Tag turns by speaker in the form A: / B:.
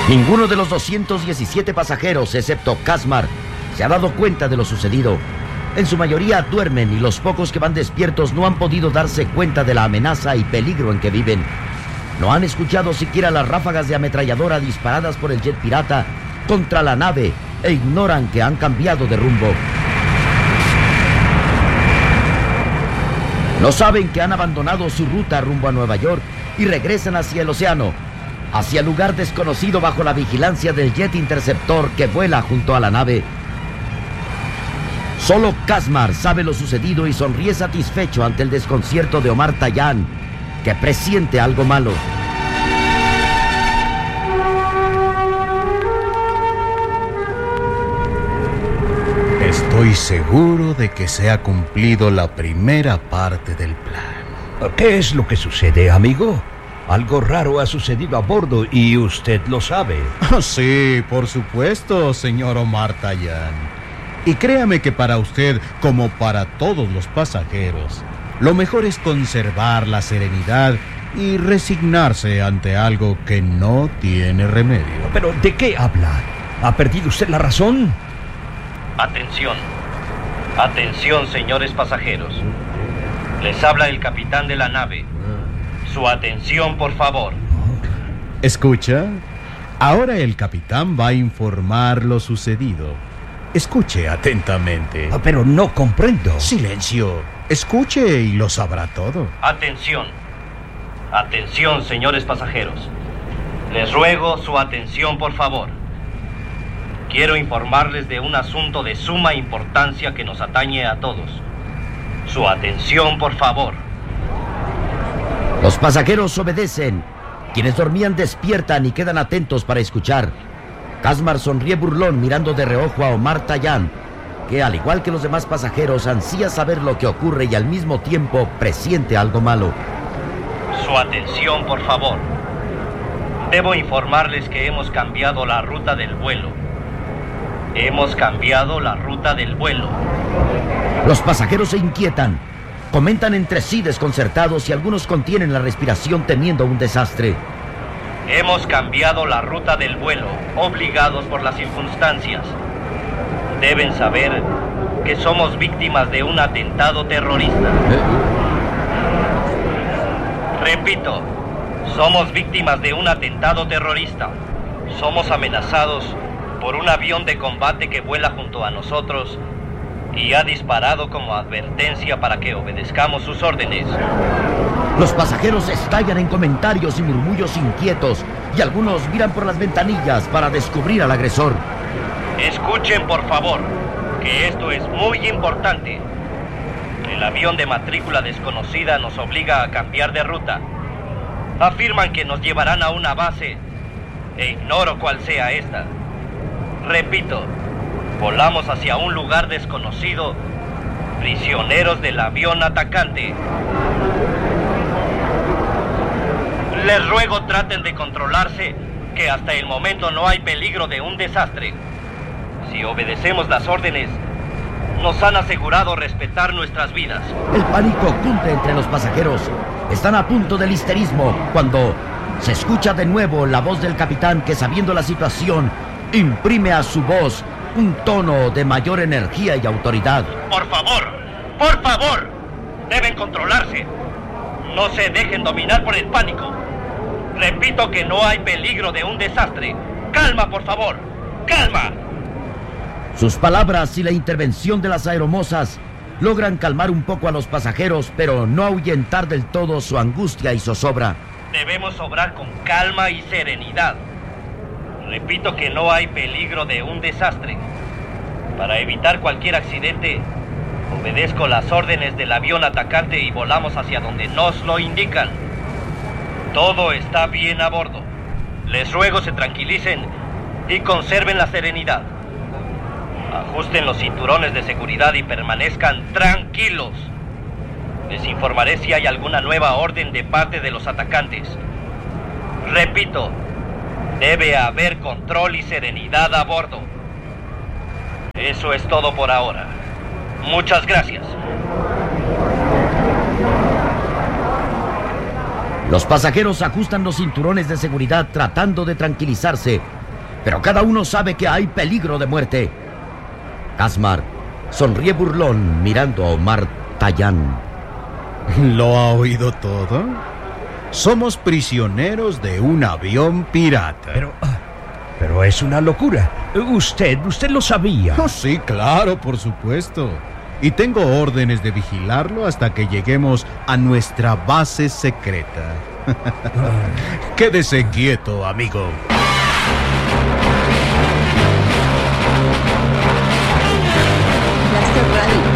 A: Ninguno de los 217 pasajeros, excepto Kazmar, se ha dado cuenta de lo sucedido. En su mayoría duermen y los pocos que van despiertos no han podido darse cuenta de la amenaza y peligro en que viven. No han escuchado siquiera las ráfagas de ametralladora disparadas por el jet pirata contra la nave e ignoran que han cambiado de rumbo. No saben que han abandonado su ruta rumbo a Nueva York y regresan hacia el océano, hacia el lugar desconocido bajo la vigilancia del jet interceptor que vuela junto a la nave. Solo Kazmar sabe lo sucedido y sonríe satisfecho ante el desconcierto de Omar Tallán, que presiente algo malo.
B: Estoy seguro de que se ha cumplido la primera parte del plan.
C: ¿Qué es lo que sucede, amigo? Algo raro ha sucedido a bordo y usted lo sabe.
B: Sí, por supuesto, señor Omar Tallán. Y créame que para usted, como para todos los pasajeros, lo mejor es conservar la serenidad y resignarse ante algo que no tiene remedio.
C: ¿Pero de qué habla? ¿Ha perdido usted la razón?
D: Atención. Atención, señores pasajeros. Les habla el capitán de la nave. Su atención, por favor.
B: ¿Escucha? Ahora el capitán va a informar lo sucedido. Escuche atentamente.
C: Pero no comprendo.
B: Silencio. Escuche y lo sabrá todo.
D: Atención. Atención, señores pasajeros. Les ruego su atención, por favor. Quiero informarles de un asunto de suma importancia que nos atañe a todos. Su atención, por favor.
A: Los pasajeros obedecen. Quienes dormían despiertan y quedan atentos para escuchar. Kazmar sonríe burlón mirando de reojo a Omar Tallán, que al igual que los demás pasajeros ansía saber lo que ocurre y al mismo tiempo presiente algo malo.
D: Su atención, por favor. Debo informarles que hemos cambiado la ruta del vuelo. Hemos cambiado la ruta del vuelo.
A: Los pasajeros se inquietan. Comentan entre sí desconcertados y algunos contienen la respiración temiendo un desastre.
D: Hemos cambiado la ruta del vuelo, obligados por las circunstancias. Deben saber que somos víctimas de un atentado terrorista. Repito, somos víctimas de un atentado terrorista. Somos amenazados por un avión de combate que vuela junto a nosotros y ha disparado como advertencia para que obedezcamos sus órdenes.
A: Los pasajeros estallan en comentarios y murmullos inquietos y algunos miran por las ventanillas para descubrir al agresor.
D: Escuchen, por favor, que esto es muy importante. El avión de matrícula desconocida nos obliga a cambiar de ruta. Afirman que nos llevarán a una base e ignoro cuál sea esta. Repito, volamos hacia un lugar desconocido, prisioneros del avión atacante. Les ruego traten de controlarse, que hasta el momento no hay peligro de un desastre. Si obedecemos las órdenes, nos han asegurado respetar nuestras vidas.
A: El pánico cunde entre los pasajeros. Están a punto del histerismo cuando se escucha de nuevo la voz del capitán que, sabiendo la situación, imprime a su voz un tono de mayor energía y autoridad.
D: Por favor, deben controlarse. No se dejen dominar por el pánico. Repito que no hay peligro de un desastre. Calma, por favor, calma.
A: Sus palabras y la intervención de las aeromosas logran calmar un poco a los pasajeros, pero no ahuyentar del todo su angustia y zozobra.
D: Debemos obrar con calma y serenidad. Repito que no hay peligro de un desastre. Para evitar cualquier accidente, obedezco las órdenes del avión atacante y volamos hacia donde nos lo indican. Todo está bien a bordo. Les ruego se tranquilicen y conserven la serenidad. Ajusten los cinturones de seguridad y permanezcan tranquilos. Les informaré si hay alguna nueva orden de parte de los atacantes. Repito, debe haber control y serenidad a bordo. Eso es todo por ahora. Muchas gracias.
A: Los pasajeros ajustan los cinturones de seguridad tratando de tranquilizarse pero cada uno sabe que hay peligro de muerte. Casmar sonríe burlón mirando a Omar Tallán.
B: ¿Lo ha oído todo? Somos prisioneros de un avión pirata.
C: Pero es una locura. Usted lo sabía.
B: Oh, sí, claro, por supuesto. Y tengo órdenes de vigilarlo hasta que lleguemos a nuestra base secreta. Quédese quieto, amigo.
E: Blaster Radio.